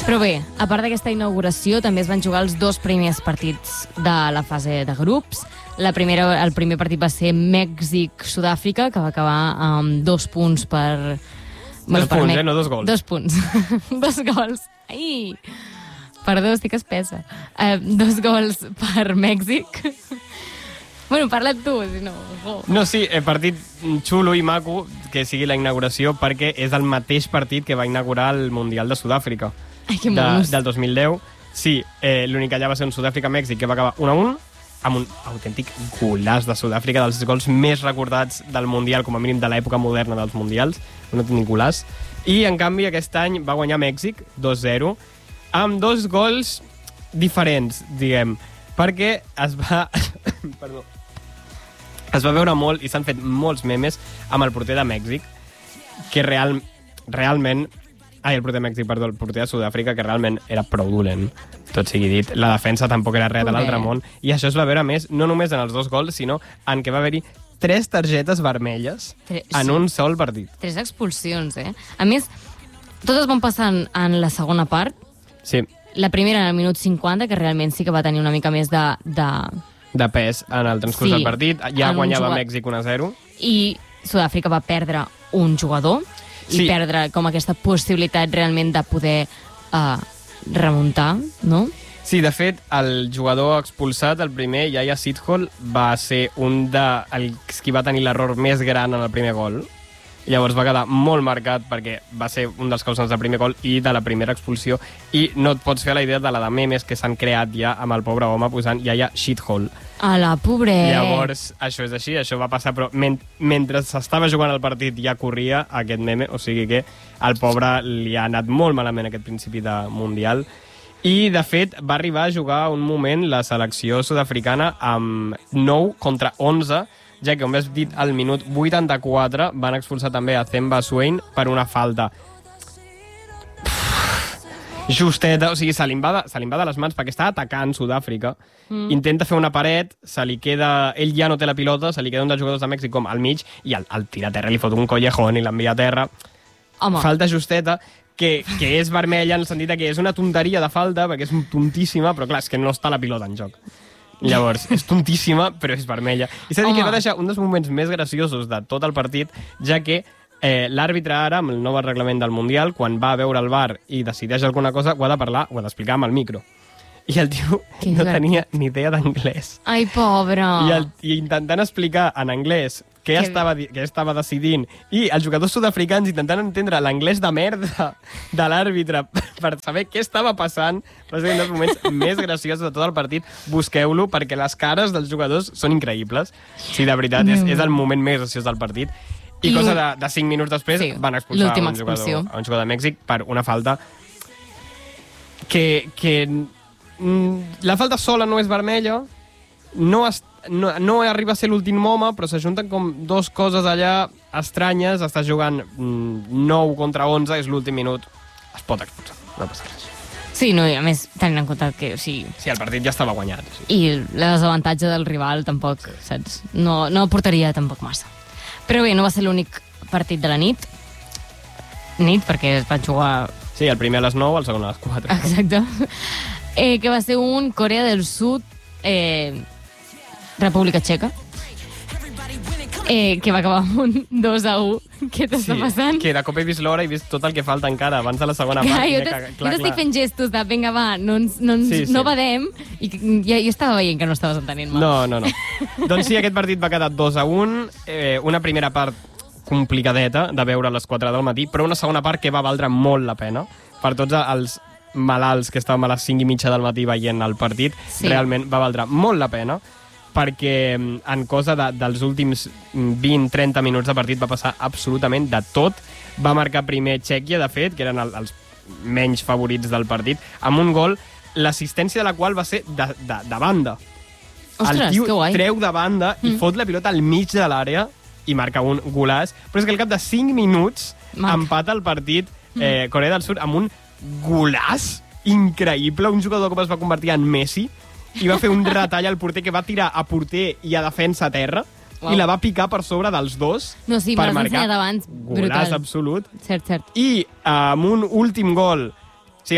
Però bé, a part d'aquesta inauguració, també es van jugar els 2 primers partits de la fase de grups. El primer partit va ser Mèxic-Sud-àfrica, que va acabar amb 2 punts per... 2 punts, no 2 gols. 2 punts. 2 gols. Ai! Perdó, estic espessa. 2 gols per Mèxic. Bueno, parla't tu, si no... Oh. No, sí, partit xulo i maco que sigui la inauguració, perquè és el mateix partit que va inaugurar el Mundial de Sud-àfrica. Ai, que monos. Del 2010. Sí, l'únic allà va ser un Sud-àfrica-Mèxic, que va acabar 1-1, amb un autèntic golaç de Sud-àfrica, dels gols més recordats del Mundial, com a mínim de l'època moderna dels Mundials, un autèntic golaç. I, en canvi, aquest any va guanyar Mèxic, 2-0, amb 2 gols diferents, diguem, perquè es va... Perdó. Es va veure molt, i s'han fet molts memes, amb el porter de Mèxic, que realment... el porter de Mèxic, perdó, el porter de Sud-àfrica, que realment era prou dolent, tot sigui dit. La defensa tampoc era res de l'altre món, i això es va veure més, no només en els 2 gols, sinó en què va haver-hi 3 targetes vermelles en un sol partit. 3 expulsions, A més, totes van passar en la segona part. Sí. La primera en el minut 50, que realment sí que va tenir una mica més de pes en el transcurs del partit. Ja guanyava Mèxic 1-0. I Sud-àfrica va perdre un jugador i perdre com aquesta possibilitat realment de poder remuntar, no? Sí, de fet, el jugador expulsat, el primer, Yaya Sithole, va ser un dels qui va tenir l'error més gran en el primer gol. Llavors va quedar molt marcat perquè va ser un dels causants del primer gol i de la primera expulsió, i no et pots fer la idea de la de memes que s'han creat ja amb el pobre home posant Yaya Shithole. A la pobret! Llavors, això és així, això va passar, però mentre s'estava jugant el partit ja corria aquest meme, o sigui que al pobre li ha anat molt malament aquest principi de Mundial. I, de fet, va arribar a jugar un moment la selecció sud-africana amb 9 contra 11, ja que, com has dit, al minut 84 van expulsar també a Themba Swain per una falta justeta, o sigui, se li va de les mans perquè està atacant Sud-àfrica, intenta fer una paret, se li queda, ell ja no té la pilota, se li queda un dels jugadors de Mèxic com al mig, i el tira a terra, li fot un collejón i l'envia a terra. Home. Falta justeta, que és vermella en el sentit que és una tonteria de falta, perquè és tontíssima, però clar, és que no està la pilota en joc. Llavors, és tontíssima, però és vermella. I s'ha dit que va deixar un dels moments més graciosos de tot el partit, ja que l'àrbitre ara, amb el nou reglament del Mundial, quan va a veure el VAR i decideix alguna cosa, ho ha de parlar, ho ha d'explicar amb el micro. I el tio no tenia ni idea d'anglès. Ai, pobre! I intentant explicar en anglès què estava decidint, i els jugadors sud-africans intentant entendre l'anglès de merda de l'àrbitre per saber què estava passant, va ser un dels moments més graciosos de tot el partit. Busqueu-lo, perquè les cares dels jugadors són increïbles. Sí, de veritat, és el moment més graciós del partit. I cosa de 5 minuts després van expulsar a un jugador de Mèxic per una falta que la falta sola no és vermella, no arriba a ser l'últim home, però s'ajunten com 2 coses allà estranyes. Estàs jugant 9 contra 11, és l'últim minut, es pot expulsar, no passa res. Sí, no, i a més, tenint en compte que... Sí, el partit ja estava guanyat. I el desavantatge del rival tampoc, saps? No aportaria tampoc massa. Però bé, no va ser l'únic partit de la nit, perquè es va jugar... Sí, el primer a les 9, el segon a les 4. Exacte. Que va ser un Corea del Sud, República Txeca, que va acabar amb un 2-1. Què t'està passant? Que de cop he vist l'hora i he vist tot el que falta encara abans de la segona part. Jo t'estic fent gestos de vinga, va, no badem, i jo estava veient que no estaves entenent-me. No. Doncs sí, aquest partit va quedar 2-1, una primera part complicadeta de veure a les 4 del matí, però una segona part que va valdre molt la pena per tots els malalts que estàvem a les 5:30 del matí veient el partit. Realment va valdre molt la pena, perquè en cosa dels últims 20-30 minuts de partit va passar absolutament de tot. Va marcar primer Txèquia, de fet, que eren els menys favorits del partit, amb un gol, l'assistència de la qual va ser de banda. Ostres, el tio que guai. Treu de banda i fot la pilota al mig de l'àrea i marca un golaç, però és que al cap de 5 minuts empata el partit Corea del Sud amb un golaç increïble, un jugador que es va convertir en Messi i va fer un retall al porter que va tirar a porter i a defensa a terra. Wow. I la va picar per sobre dels dos per marcar abans, golaç absolut. Cert. I amb un últim gol, o sigui,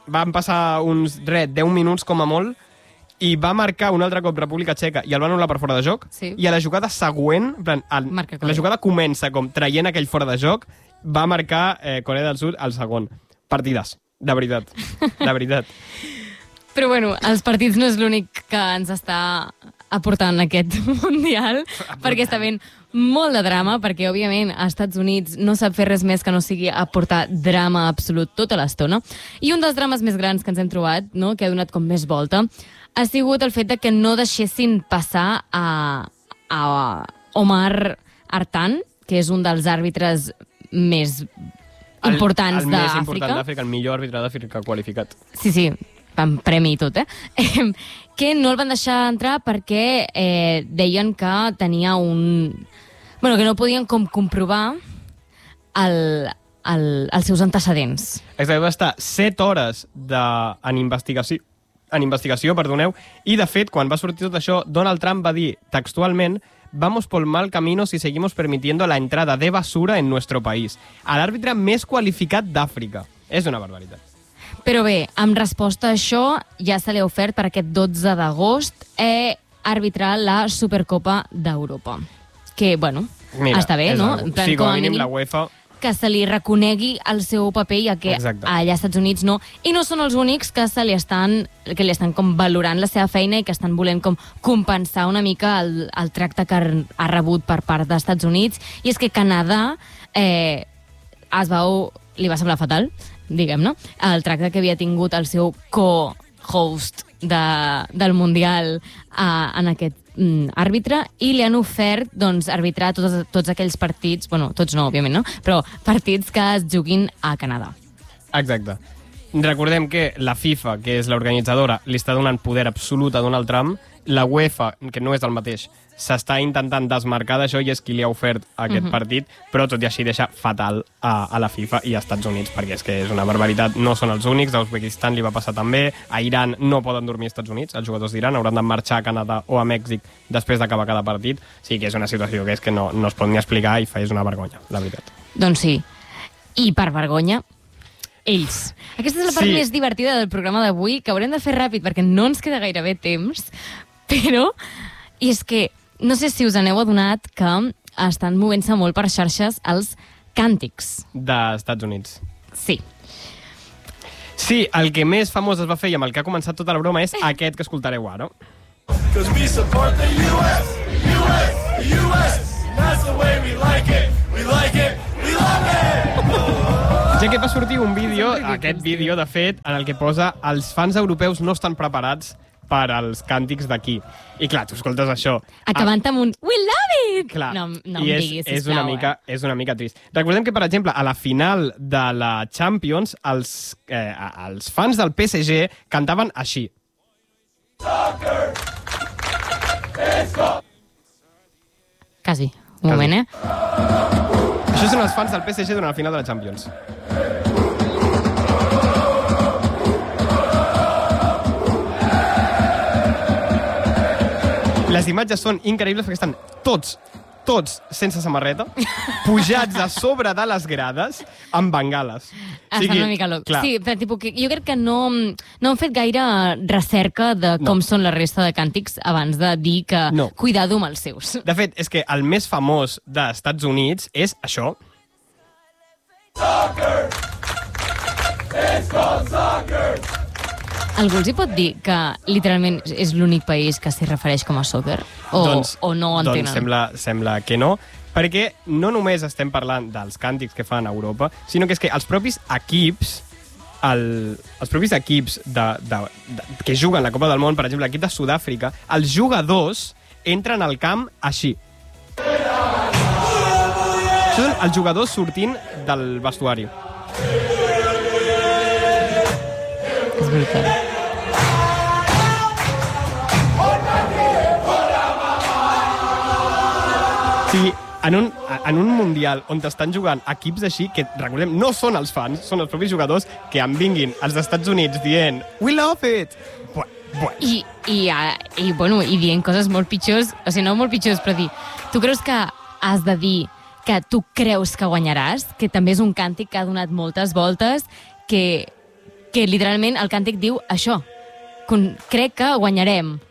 van passar uns 10 minuts com a molt, i va marcar un altre cop República Txeca i el va anul·lar per fora de joc, i a la jugada següent, la jugada comença com traient aquell fora de joc, va marcar Corea del Sud al segon. Partides, de veritat, de veritat. Però bueno, els partits no és l'únic que ens està aportant aquest Mundial, perquè està havent molt de drama, perquè òbviament a Estats Units no sap fer res més que no sigui aportar drama absolut tota l'estona. I un dels drames més grans que ens hem trobat, no?, que ha donat com més volta, ha sigut el fet de que no deixessin passar a Omar Artan, que és un dels àrbitres més importants d'Àfrica. El més important d'Àfrica, el millor àrbitre d'Àfrica qualificat. Sí, amb premi i tot, que no el van deixar entrar perquè deien que tenia Bueno, que no podien com comprovar els seus antecedents. Exacte, va estar 7 hores en investigació, i de fet, quan va sortir tot això, Donald Trump va dir textualment: "Vamos por mal camino si seguimos permitiendo la entrada de basura en nuestro país". A l'àrbitre més qualificat d'Àfrica. És una barbaritat. Però bé, en resposta a això, ja se li ha ofert per aquest 12 d'agost arbitrar la Supercopa d'Europa. Que, bueno, mira, està bé, no? Sí, com a mínim la UEFA... Que se li reconegui el seu paper, ja que allà als Estats Units no. I no són els únics que li estan com valorant la seva feina i que estan volent com compensar una mica el tracte que ha rebut per part dels Estats Units. I és que Canadà li va semblar fatal, diguem-ne, el tracte que havia tingut el seu co-host del Mundial en aquest àrbitre, i li han ofert arbitrar tots aquells partits, bueno, tots no, òbviament, no? Però partits que es juguin a Canadà. Exacte. Recordem que la FIFA, que és l'organitzadora, li està donant poder absolut a Donald Trump. La UEFA, que no és el mateix, s'està intentant desmarcar d'això i és qui li ha ofert aquest partit, però tot i així deixa fatal a la FIFA i als Estats Units, perquè és que és una barbaritat. No són els únics, a Uzbekistan li va passar també, a Iran no poden dormir als Estats Units, els jugadors d'Iran hauran de marxar a Canadà o a Mèxic després d'acabar cada partit. Sí que és una situació que és que no es pot ni explicar i és una vergonya, la veritat. Doncs sí, i per vergonya, ells. Aquesta és la part més divertida del programa d'avui, que haurem de fer ràpid perquè no ens queda gairebé temps, però... I és que no sé si us aneu adonat que estan movent-se molt per xarxes els càntics. Dels Estats Units. Sí. Sí, el que més famós es va fer i amb el que ha començat tota la broma és aquest que escoltareu ara. Because we support the US, US, US, that's the way we like it, we like it, we love it! Ja que va sortir un vídeo, aquest vídeo, de fet, en el que posa els fans europeus no estan preparats per als càntics d'aquí. I clar, tu escoltes això... Acabant amb un "We love it!" Clar, no em diguis, sisplau. És una mica trist. Recordem que, per exemple, a la final de la Champions, els fans del PSG cantaven així. Soccer! Quasi. Un moment, Això són els fans del PSG durant la final de la Champions. Les imatges són increïbles perquè estan tots sense samarreta, pujats a sobre de les grades amb bengales. Estan una mica locs. Sí, però jo crec que no han fet gaire recerca de com són la resta de càntics abans de dir que cuidado amb els seus. De fet, és que el més famós dels Estats Units és això. Soccer! It's called soccer! Algú els hi pot dir que literalment és l'únic país que s'hi refereix com a soccer? O no ho entenen? Doncs sembla que no, perquè no només estem parlant dels càntics que fan a Europa, sinó que és que els propis equips que juguen la Copa del Món, per exemple, l'equip de Sud-àfrica, els jugadors entren al camp així. Això són els jugadors sortint del vestuari. És brutal. Sí, en un Mundial on estan jugant equips així, que recordem, no són els fans, són els propis jugadors, que en vinguin als Estats Units dient "We love it!" I dient coses molt pitjors, o sigui, no molt pitjors, però dir, tu creus que has de dir que tu creus que guanyaràs, que també és un càntic que ha donat moltes voltes, que que literalment el càntic diu això. Crec que guanyarem.